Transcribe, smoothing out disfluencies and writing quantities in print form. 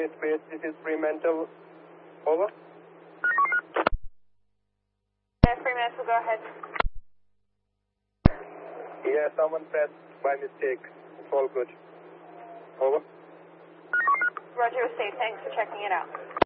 space. This is Fremantle. Over. Yeah, Fremantle, go ahead. Yeah, someone pressed by mistake. It's all good. Over. Roger, State. Thanks for checking it out.